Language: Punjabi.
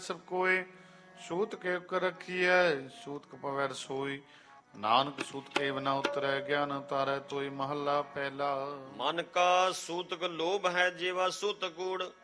ਸਭ ਕੋਏ ਸੂਤ ਕੇ ਕਰ ਰਖੀਐ ਸੂਤਕ ਪਵੈ ਰਸੋਈ ਨਾਨਕ ਸੂਤ ਕੇ ਬਿਨਾ ਉਤਰੈ ਗਿਆਨ ਉਤਾਰੈ ਤੋਈ ਮਹੱਲਾ ਪਹਿਲਾ। ਮਨ ਕਾ ਸੂਤਕ ਲੋਭ ਹੈ ਜੀਵਾ ਸੂਤ ਕੂੜ